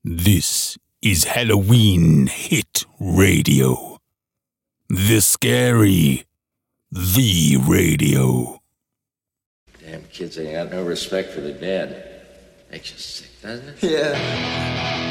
This is Halloween Hit Radio. The Scary, the radio. Damn kids ain't got no respect for the dead. Makes you sick, doesn't it? Yeah.